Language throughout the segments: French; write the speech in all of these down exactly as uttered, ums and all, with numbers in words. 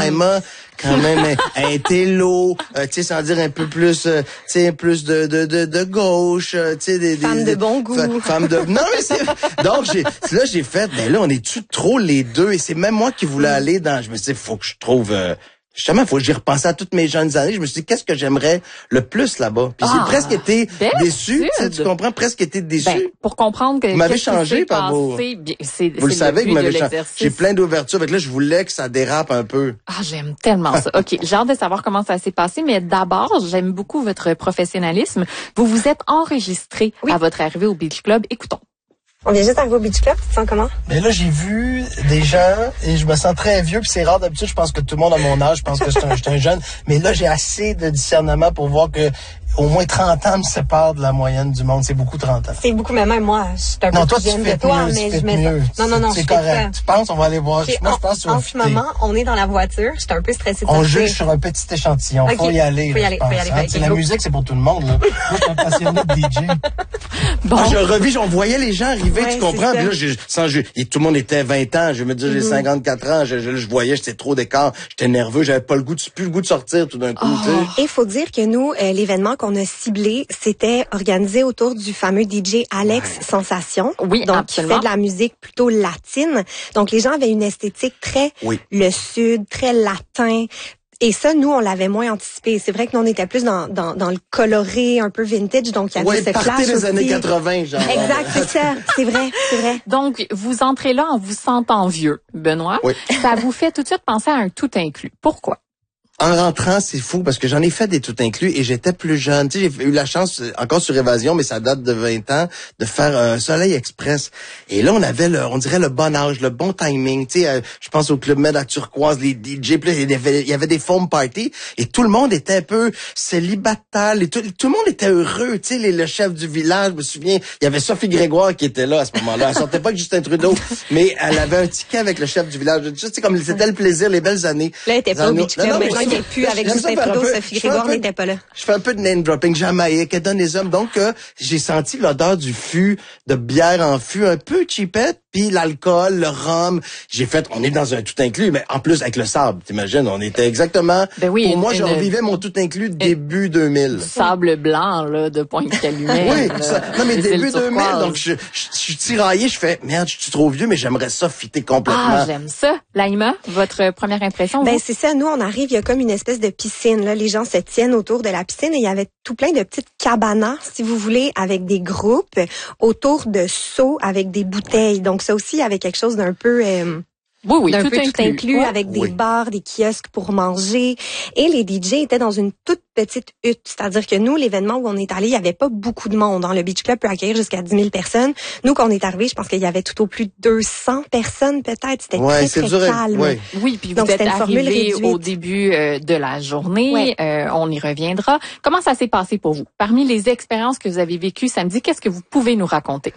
Laima, quand même, un intello, euh, tu sais, sans dire un peu plus, euh, tu sais, plus de, de, de, de gauche, euh, tu sais, des, femme des, de bon goût. Fa- femme de, non, mais c'est, donc, j'ai, là, j'ai fait, ben là, on est-tu trop les deux? Et c'est même moi qui voulais aller dans, je me suis dit, faut que je trouve, euh, justement, faut que j'y repense à toutes mes jeunes années. Je me suis dit, qu'est-ce que j'aimerais le plus là-bas? Puis Ah, j'ai presque été déçu. Tu, sais, tu sud. comprends? Presque été déçu. Ben, pour comprendre que vous m'avez qu'est-ce qui changé s'est par vos... passé, bien, c'est, Vous le c'est savez le que vous but de m'avez changé. l'exercice. J'ai plein d'ouvertures. Fait que là, je voulais que ça dérape un peu. Ah, j'aime tellement ça. OK, j'ai hâte de savoir comment ça s'est passé, mais d'abord, j'aime beaucoup votre professionnalisme. Vous vous êtes enregistré oui. à votre arrivée au Beach Club. Écoutons. On vient juste d'arriver au Beach Club, tu te sens comment? Mais là, j'ai vu des gens et je me sens très vieux, puis c'est rare d'habitude, je pense que tout le monde à mon âge, je pense que je suis un, un jeune, mais là, j'ai assez de discernement pour voir que au moins trente ans me séparent de la moyenne du monde. C'est beaucoup trente ans. C'est beaucoup, mais même moi, je suis un non, peu toi, plus jeune tu fais de toi, mieux, mais tu je fais me mieux. Non, non, non, c'est je correct. Tu penses, on va aller voir. Okay, moi, en, je pense que en ce moment, on est dans la voiture, je suis un peu stressée de On sortir. juge sur un petit échantillon. Okay. Faut y aller. Faut y là, aller, je pense, faut y aller, hein. faut y aller. La musique, c'est pour tout le monde. Là. Moi, je suis un passionné de D J. Bon. Ah, je revis, on voyait les gens arriver, Ouais, tu comprends? c'est Puis là, je, sans, je, et tout le monde était vingt ans. Je me disais, j'ai Mm-hmm. cinquante-quatre ans. Je, je, je voyais, j'étais trop d'écart. J'étais nerveux. J'avais pas le goût, de, plus le goût de sortir tout d'un coup. Oh. Tu sais. Et il faut dire que nous, euh, l'événement qu'on a ciblé, c'était organisé autour du fameux D J Alex ouais. Sensation. Oui, donc, absolument. qui fait de la musique plutôt latine. Donc, les gens avaient une esthétique très oui. le sud, très latin. Et ça, nous, on l'avait moins anticipé. C'est vrai que nous, on était plus dans, dans, dans le coloré, un peu vintage, donc il y avait ouais, ce clash des aussi. années quatre-vingts, genre. Exact, c'est ça. C'est vrai, c'est vrai. Donc, vous entrez là en vous sentant vieux, Benoît. Oui. Ça vous fait tout de suite penser à un tout inclus. Pourquoi? En rentrant, c'est fou parce que j'en ai fait des tout inclus et j'étais plus jeune. Tu sais, j'ai eu la chance, encore sur Évasion, mais ça date de vingt ans, de faire un Soleil Express. Et là, on avait le, on dirait le bon âge, le bon timing. Tu sais, euh, je pense au Club Med à Turquoise, les D J, puis là, il y avait, il y avait des foam parties et tout le monde était un peu célibataire. Et tout, tout le monde était heureux. Tu sais, les, le chef du village, je me souviens, il y avait Sophie Grégoire qui était là à ce moment-là. Elle sortait pas avec Justin Trudeau, mais elle avait un ticket avec le chef du village. Tu sais, comme c'était le plaisir, les belles années. Là, elle était pas au Beach Club. Il n'y a plus avec Justin Trudeau, peu, Sophie Grégoire n'était pas là. Je fais un peu de name dropping, Jamaïque, elle donne les hommes. Donc, euh, j'ai senti l'odeur du fût, de bière en fût, un peu cheapette, puis l'alcool, le rhum. J'ai fait, on est dans un tout inclus, mais en plus avec le sable, t'imagines, on était exactement... Ben oui, pour moi, une, je revivais mon tout inclus début deux mille. Sable blanc, là, de Pointe-Calumet. Oui, là, ça, non, mais début deux mille, donc je, je, je suis tiraillé, je fais, merde, je suis trop vieux, mais j'aimerais ça fitter complètement. Ah, j'aime ça. Laïma, votre première impression? Ben, c'est ça, nous, on arrive, il y a comme une espèce de piscine, là. Les gens se tiennent autour de la piscine et il y avait tout plein de petites cabanas, si vous voulez, avec des groupes autour de seaux avec des bouteilles. Donc, ça aussi, il y avait quelque chose d'un peu... Euh, Oui, oui, d'un tout peu inclus. tout inclus, avec des oui. bars, des kiosques pour manger. Et les D J étaient dans une toute petite hutte. C'est-à-dire que nous, l'événement où on est allé, il y avait pas beaucoup de monde. Hein. Le Beach Club peut accueillir jusqu'à dix mille personnes. Nous, quand on est arrivé, je pense qu'il y avait tout au plus deux cents personnes, peut-être. C'était ouais, très, très dur, calme. Ouais. Oui, puis vous Donc, êtes arrivé réduite. au début euh, de la journée. Ouais. Euh, on y reviendra. Comment ça s'est passé pour vous? Parmi les expériences que vous avez vécues samedi, qu'est-ce que vous pouvez nous raconter?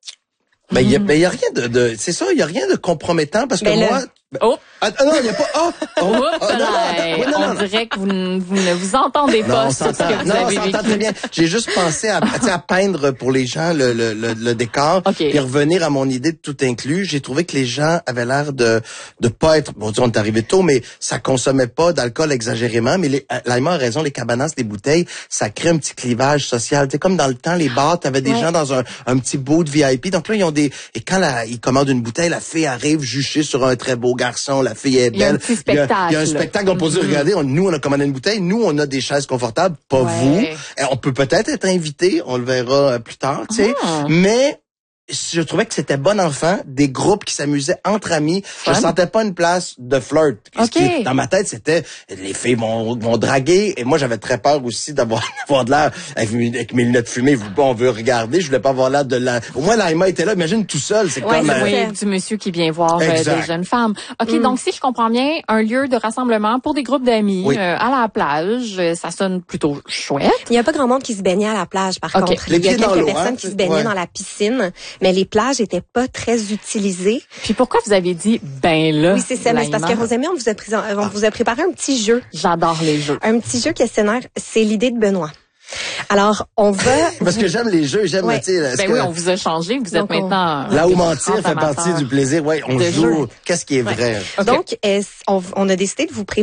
Ben, il y a, ben, y a rien de, de c'est ça, il y a rien de compromettant parce que ben moi, le... Oh! Ah, non, il n'y a pas... Oh! oh, Oups, oh non, là, non, non, non, on non. dirait que vous, ne- vous ne vous entendez Non, pas on sur ce s'entend. que vous Non, on avez s'entend vécu. très bien. J'ai juste pensé à, à, à peindre pour les gens le, le, le, le décor, Okay. puis revenir à mon idée de tout inclus. J'ai trouvé que les gens avaient l'air de de pas être... Bon, on est arrivé tôt, mais ça consommait pas d'alcool exagérément. Mais les, Laïma a raison, les cabanas, les bouteilles, ça crée un petit clivage social. Tu sais, comme dans le temps, les bars, t'avais des ouais. gens dans un, un petit bout de V I P. Donc là, ils ont des... Et quand la, ils commandent une bouteille, la fille arrive juchée sur un très beau garçon, la fille est belle. Il y a un petit Il y a, spectacle. il y a un spectacle, on peut dire, Mm-hmm. regardez, on, nous, on a commandé une bouteille, nous, on a des chaises confortables, pas Ouais. vous. Et on peut peut-être être invité, on le verra euh, plus tard, tu sais. Ah. Mais je trouvais que c'était bon enfant, des groupes qui s'amusaient entre amis. Fun. Je sentais pas une place de flirt. Ce Ok. qui, dans ma tête, c'était les filles vont, vont draguer. Et moi, j'avais très peur aussi d'avoir, d'avoir de l'air avec, mes- avec mes lunettes fumées. On veut regarder. Je voulais pas avoir l'air de la... Au moins, Laïma était là. Imagine tout seul. C'est Ouais, comme... c'est euh, Oui, du monsieur qui vient voir euh, Exact. des jeunes femmes. OK, Mm. donc si je comprends bien, un lieu de rassemblement pour des groupes d'amis Oui. euh, à la plage, euh, ça sonne plutôt chouette. Il n'y a pas grand monde qui se baignait à la plage, par Ok. contre. Les Il y a pieds dans quelques l'eau, personnes hein, qui se baignaient ouais. dans la piscine, mais les plages étaient pas très utilisées. Puis pourquoi vous avez dit ben là? Oui, c'est ça. Mais c'est parce que Laïma? Rosemie, on vous a, présent- on vous a préparé un petit jeu. J'adore les jeux. Un petit jeu questionnaire. C'est l'idée de Benoît. Alors, on va... Parce que j'aime les jeux, j'aime, Ouais. tu sais... est-ce Ben que- oui, on vous a changé, vous êtes Donc, on- maintenant Là où un mentir grand fait partie amateur du plaisir. Ouais, on de joue. jeu. Qu'est-ce qui est vrai? OK. Donc, euh, on, on a décidé de vous préparer